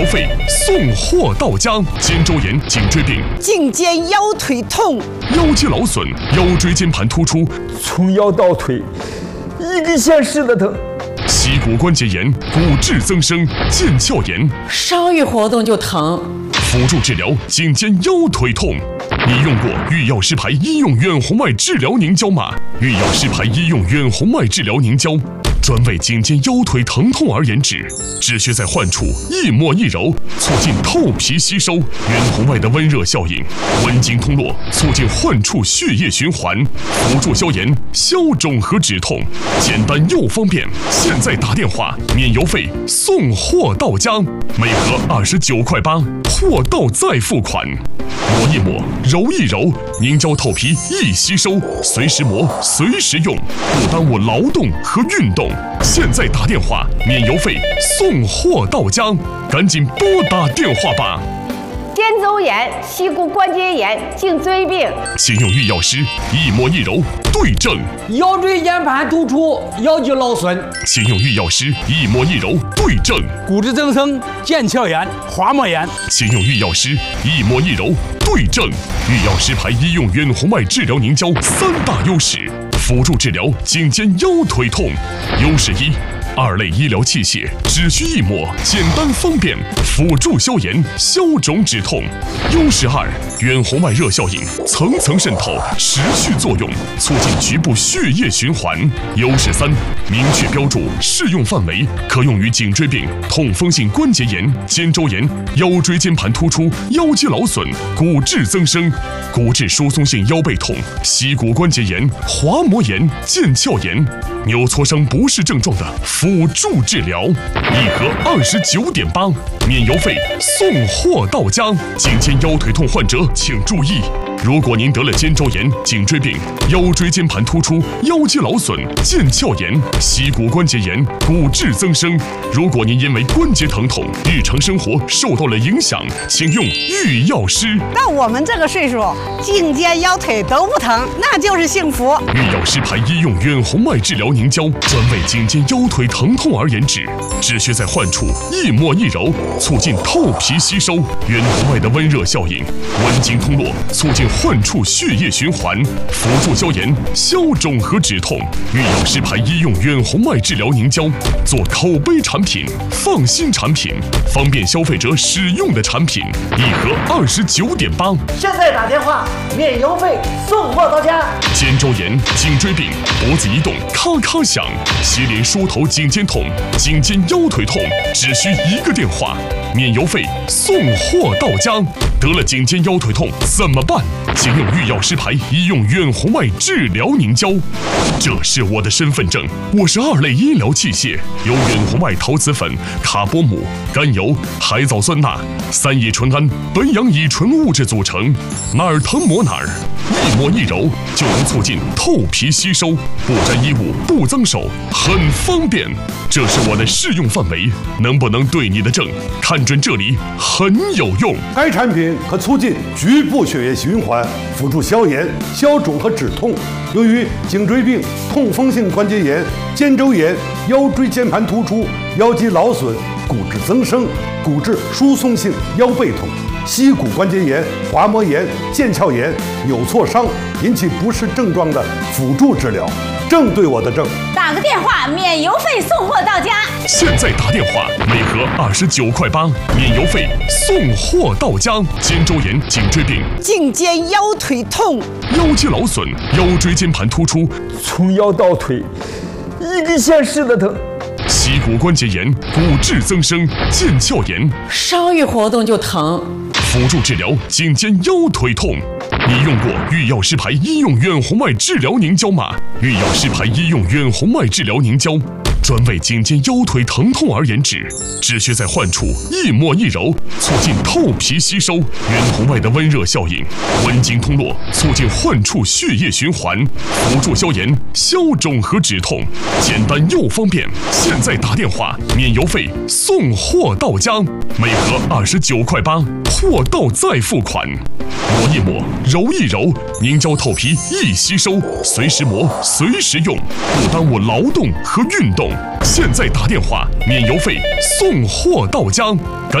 邮费送货到家。肩周炎、颈椎病、 颈肩腰腿痛、 腰肌劳损、腰椎间盘突出， 从腰到腿一根线似的疼。 膝骨关节炎、骨质增生、腱鞘炎， 稍一活动就疼。 辅助治疗颈肩腰腿痛。你用过御药师牌医用远红外治疗凝胶吗？御药师牌医用远红外治疗凝胶，专为颈肩腰腿疼痛而研制，只需在患处一抹一揉，促进透皮吸收，远红外的温热效应，温经通络，促进患处血液循环，辅助消炎、消肿和止痛，简单又方便。现在打电话，免邮费送货到家，每盒29块8，货到再付款。抹一抹，揉一揉，凝胶透皮易吸收，随时磨，随时用，不耽误劳动和运动。现在打电话，免邮费送货到家，赶紧拨打电话吧。 肩周炎、膝骨关节炎、颈椎病， 请用御药师一抹一揉对症； 腰椎间盘突出、腰肌劳损， 请用御药师一抹一揉对症； 骨质增生、腱鞘炎、滑膜炎， 请用御药师一抹一揉对症。御药师牌医用远红外治疗凝胶3大优势，辅助治疗颈肩腰腿痛。优势1。2类医疗器械只需一抹，简单方便，辅助消炎、消肿止痛。优势2，远红外热效应层层渗透，持续作用，促进局部血液循环。优势3，明确标注适用范围，可用于颈椎病、痛风性关节炎、肩周炎、腰椎间盘突出、腰肌劳损、骨质增生、骨质疏松性腰背痛、膝骨关节炎、滑膜炎、腱鞘炎、扭挫伤不适症状的辅助治疗，一盒29.8，免邮费送货到家。颈肩腰腿痛患者请注意，如果您得了肩周炎、颈椎病、腰椎间盘突出、腰肌劳损、腱鞘炎、膝骨关节炎、骨质增生，如果您因为关节疼痛，日常生活受到了影响，请用御药师。 到我们这个岁数，颈肩腰腿都不疼，那就是幸福。 御药师牌医用远红外治疗凝胶，专为颈肩腰腿疼痛而研制，只需在患处一抹一揉，促进透皮吸收，远红外的温热效应，温经通络，促进患处血液循环，辅助消炎、消肿和止痛。御药师牌医用远红外治疗凝胶，做口碑产品、放心产品、方便消费者使用的产品，一盒29.8。 现在打电话，免邮费送货到家。 肩周炎、颈椎病、脖子移动咔咔响，接连梳头颈肩痛、颈肩腰腿痛，只需一个电话，免邮费送货到家。得了颈肩腰腿痛怎么办？请用御药师牌医用远红外治疗凝胶。这是我的身份证，我是2类医疗器械，由远红外陶瓷粉、卡波姆、甘油、海藻酸钠、3乙醇胺、苯氧乙醇物质组成，哪儿疼抹哪儿，一抹一揉就能促进透皮吸收，不沾衣物，不脏手，很方便。这是我的适用范围，能不能对你的症？看准这里很有用。 该产品可促进局部血液循环，辅助消炎、消肿和止痛。由于颈椎病、痛风性关节炎、肩周炎、腰椎间盘突出、腰肌劳损、骨质增生、骨质疏松性腰背痛、膝骨关节炎、滑膜炎、腱鞘炎、扭挫伤引起不适症状的辅助治疗，正对我的症。 打个电话，免邮费送货到家。 现在打电话，每盒29块8，免邮费送货到家。肩周炎、颈椎病、 颈肩腰腿痛、 腰肌劳损、腰椎间盘突出， 从腰到腿一根线似的疼。 膝骨关节炎、骨质增生、腱鞘炎， 稍一活动就疼。 辅助治疗颈肩腰腿痛。你用过御药师牌医用远红外治疗凝胶吗？御药师牌医用远红外治疗凝胶，专为颈肩腰腿疼痛而研制，只需在患处一抹一揉，促进透皮吸收，远红外的温热效应，温经通络，促进患处血液循环，辅助消炎、消肿和止痛，简单又方便。现在打电话，免邮费送货到家，每盒29块8，货到再付款。抹一抹，揉一揉，凝胶透皮易吸收，随时磨，随时用，不耽误劳动和运动。现在打电话，免邮费送货到家。